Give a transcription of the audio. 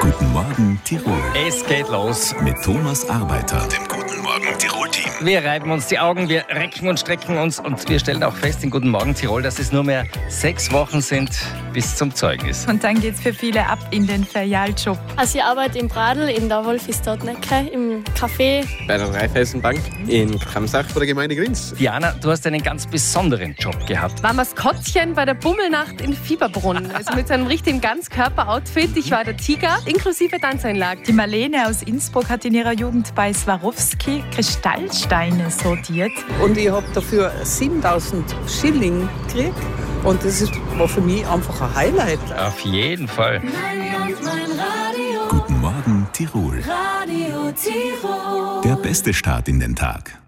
Guten Morgen Tirol. Es geht los. Mit Thomas Arbeiter und dem Guten Morgen Tirol-Team. Wir reiben uns die Augen, wir recken und strecken uns und wir stellen auch fest in Guten Morgen Tirol, dass es nur mehr 6 Wochen sind bis zum Zeugnis. Und dann geht's für viele ab in den Ferialjob. Also ich arbeite in Bradl, in der Wolfisdortnecke, im Café. Bei der Raiffeisenbank in Kramsach. Bei der Gemeinde Grins. Diana, du hast einen ganz besonderen Job gehabt. War Maskottchen bei der Bummelnacht in Fieberbrunn. Also mit seinem richtigen Ganzkörper-Outfit. Ich war der Tiger, inklusive Tanzeinlagen. Die Marlene aus Innsbruck hat in ihrer Jugend bei Swarovski Kristallsteine sortiert. Und ich habe dafür 7.000 Schilling gekriegt. Und das war für mich einfach ein Highlight. Auf jeden Fall. Guten Morgen Tirol. Radio Tirol. Der beste Start in den Tag.